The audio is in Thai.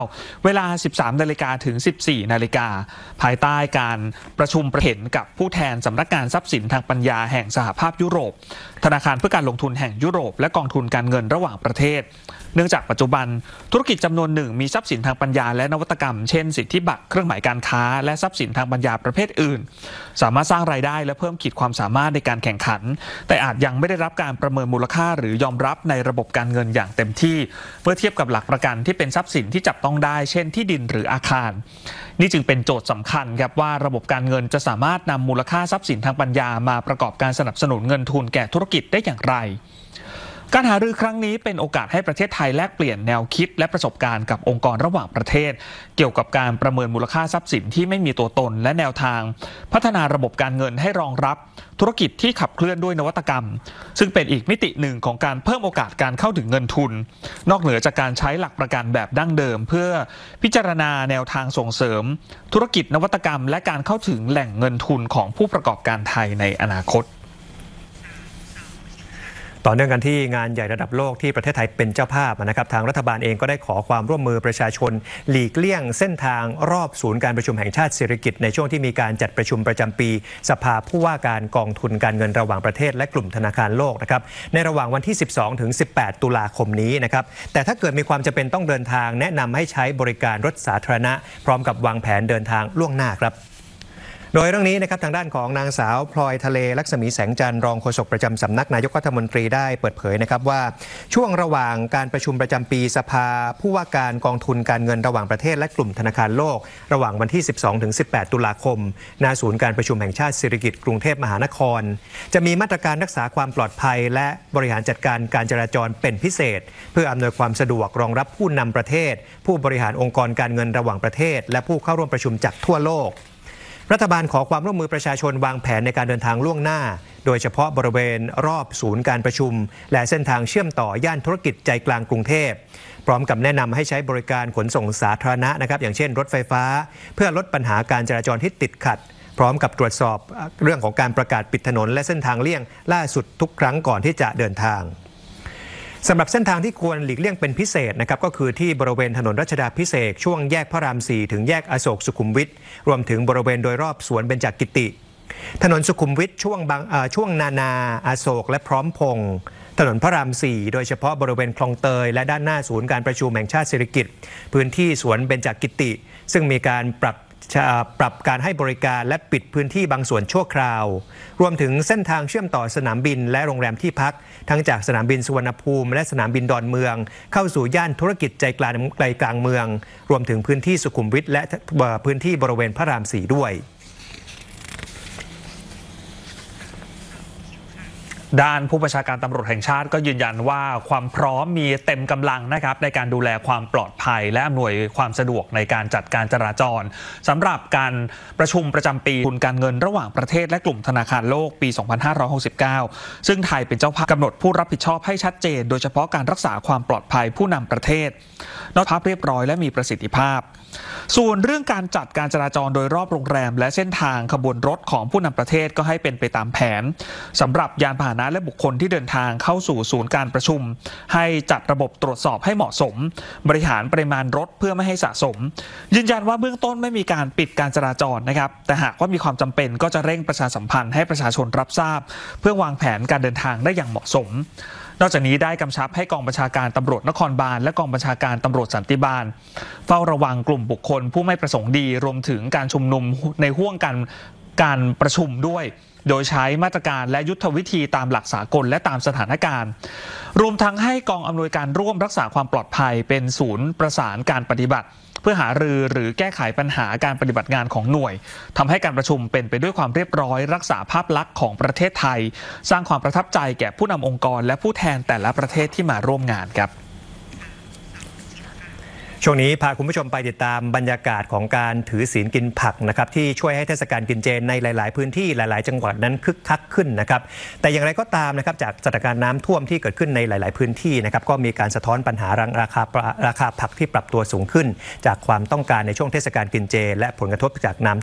เวลา 13 นาฬิกาถึง 14 นาฬิกาภายใต้การประชุมประเห็นกับผู้แทนสำนักงานทรัพย์สินทางปัญญาแห่งสหภาพยุโรปธนาคารเพื่อการลงทุนแห่งยุโรปและกองทุนการเงินระหว่างประเทศเนื่องจากปัจจุบันธุรกิจจำนวนหนึ่งมีทรัพย์สินทางปัญญาและนวัตกรรมเช่นสิทธิบัตรเครื่องหมายการค้าและทรัพย์สินทางปัญญาประเภทอื่นสามารถสร้างรายได้และเพิ่มขีดความสามารถในการแข่งขันแต่อาจยังไม่ได้รับการประเมินมูลค่าหรือยอมรับในระบบการเงินอย่างเต็มที่เมื่อเทียบกับหลักประกันที่เป็นทรัพย์สินที่จับต้องได้เช่นที่ดินหรืออาคารนี่จึงเป็นโจทย์สำคัญครับว่าระบบการเงินจะสามารถนำมูลค่าทรัพย์สินทางปัญญามาประกอบการสนับสนุนเงินทุนแก่ธุรกิจได้อย่างไรการหารือครั้งนี้เป็นโอกาสให้ประเทศไทยแลกเปลี่ยนแนวคิดและประสบการณ์กับองค์กรระหว่างประเทศเกี่ยวกับการประเมินมูลค่าทรัพย์สินที่ไม่มีตัวตนและแนวทางพัฒนาระบบการเงินให้รองรับธุรกิจที่ขับเคลื่อนด้วยนวัตกรรมซึ่งเป็นอีกมิติหนึ่งของการเพิ่มโอกาสการเข้าถึงเงินทุนนอกเหนือจากการใช้หลักประกันแบบดั้งเดิมเพื่อพิจารณาแนวทางส่งเสริมธุรกิจนวัตกรรมและการเข้าถึงแหล่งเงินทุนของผู้ประกอบการไทยในอนาคตต่อเนื่องกันที่งานใหญ่ระดับโลกที่ประเทศไทยเป็นเจ้าภาพนะครับทางรัฐบาลเองก็ได้ขอความร่วมมือประชาชนหลีกเลี่ยงเส้นทางรอบศูนย์การประชุมแห่งชาติสิริกิติ์ในช่วงที่มีการจัดประชุมประจำปีสภาผู้ว่าการกองทุนการเงินระหว่างประเทศและกลุ่มธนาคารโลกนะครับในระหว่างวันที่ 12 ถึง 18 ตุลาคมนี้นะครับแต่ถ้าเกิดมีความจำเป็นต้องเดินทางแนะนำให้ใช้บริการรถสาธารณะพร้อมกับวางแผนเดินทางล่วงหน้าครับโดยเรื่องนี้นะครับทางด้านของนางสาวพลอยทะเลลักษมีแสงจันทร์รองโฆษกประจำสำนักนายกรัฐมนตรีได้เปิดเผยนะครับว่าช่วงระหว่างการประชุมประจำปีสภาผู้ว่าการกองทุนการเงินระหว่างประเทศและกลุ่มธนาคารโลกระหว่างวันที่ 12 ถึง 18 ตุลาคมณศูนย์การประชุมแห่งชาติสิริกิติ์กรุงเทพมหานครจะมีมาตรการรักษาความปลอดภัยและบริหารจัดการการจราจรเป็นพิเศษเพื่ออำนวยความสะดวกรองรับผู้นำประเทศผู้บริหารองค์กรการเงินระหว่างประเทศและผู้เข้าร่วมประชุมจากทั่วโลกรัฐบาลขอความร่วมมือประชาชนวางแผนในการเดินทางล่วงหน้าโดยเฉพาะบริเวณรอบศูนย์การประชุมและเส้นทางเชื่อมต่อย่านธุรกิจใจกลางกรุงเทพพร้อมกับแนะนำให้ใช้บริการขนส่งสาธารณะนะครับอย่างเช่นรถไฟฟ้าเพื่อลดปัญหาการจราจรที่ติดขัดพร้อมกับตรวจสอบเรื่องของการประกาศปิดถนนและเส้นทางเลี่ยงล่าสุดทุกครั้งก่อนที่จะเดินทางสำหรับเส้นทางที่ควรหลีกเลี่ยงเป็นพิเศษนะครับก็คือที่บริเวณถนนรัชดาภิเษกช่วงแยกพระราม 4 ถึงแยกอโศกสุขุมวิทรวมถึงบริเวณโดยรอบสวนเบญจกิติถนนสุขุมวิทช่วงนาอโศกและพร้อมพงษ์ถนนพระราม 4 โดยเฉพาะบริเวณคลองเตยและด้านหน้าศูนย์การประชุมแห่งชาติสิริกิติ์พื้นที่สวนเบญจกิติซึ่งมีการปรับการให้บริการและปิดพื้นที่บางส่วนชั่วคราวรวมถึงเส้นทางเชื่อมต่อสนามบินและโรงแรมที่พักทั้งจากสนามบินสุวรรณภูมิและสนามบินดอนเมืองเข้าสู่ย่านธุรกิจใจกลางเมืองรวมถึงพื้นที่สุขุมวิทและพื้นที่บริเวณพระราม 4 ด้วยด้านผู้บัญชาการตำรวจแห่งชาติก็ยืนยันว่าความพร้อมมีเต็มกำลังนะครับในการดูแลความปลอดภัยและอำนวยความสะดวกในการจัดการจราจรสำหรับการประชุมประจำปีทุนการเงินระหว่างประเทศและกลุ่มธนาคารโลกปี 2569 ซึ่งไทยเป็นเจ้าภาพกำหนดผู้รับผิดชอบให้ชัดเจนโดยเฉพาะการรักษาความปลอดภัยผู้นำประเทศนอกภาพเรียบร้อยและมีประสิทธิภาพส่วนเรื่องการจัดการจราจรโดยรอบโรงแรมและเส้นทางขบวนรถของผู้นำประเทศก็ให้เป็นไปตามแผนสำหรับยานพาหนะและบุคคลที่เดินทางเข้าสู่ศูนย์การประชุมให้จัดระบบตรวจสอบให้เหมาะสมบริหารปริมาณรถเพื่อไม่ให้สะสมยืนยันว่าเบื้องต้นไม่มีการปิดการจราจรนะครับแต่หากว่ามีความจำเป็นก็จะเร่งประชาสัมพันธ์ให้ประชาชนรับทราบเพื่อวางแผนการเดินทางได้อย่างเหมาะสมนอกจากนี้ได้กำชับให้กองบัญชาการตำรวจนครบาลและกองบัญชาการตำรวจสันติบาลเฝ้าระวังกลุ่มบุคคลผู้ไม่ประสงค์ดีรวมถึงการชุมนุมในห้วงการประชุมด้วยโดยใช้มาตรการและยุทธวิธีตามหลักสากลและตามสถานการณ์รวมทั้งให้กองอำนวยการร่วมรักษาความปลอดภัยเป็นศูนย์ประสานการปฏิบัติเพื่อหารือหรือแก้ไขปัญหาการปฏิบัติงานของหน่วยทำให้การประชุมเป็นไปด้วยความเรียบร้อยรักษาภาพลักษณ์ของประเทศไทยสร้างความประทับใจแก่ผู้นำองค์กรและผู้แทนแต่ละประเทศที่มาร่วมงานครับช่วงนี้พาคุณผู้ชมไปติดตามบรรยากาศของการถือศีลกินผักนะครับที่ช่วยให้เทศกาลกินเจในหลายๆพื้นที่หลายๆจังหวัดนั้นคึกคักขึ้นนะครับแต่อย่างไรก็ตามนะครับจากสถานการณ์น้ำท่วมที่เกิดขึ้นในหลายๆพื้นที่นะครับก็มีการสะท้อนปัญหาราคาผักที่ปรับตัวสูงขึ้นจากความต้องการในช่วงเทศกาลกินเจและผลกระทบจากน้ำ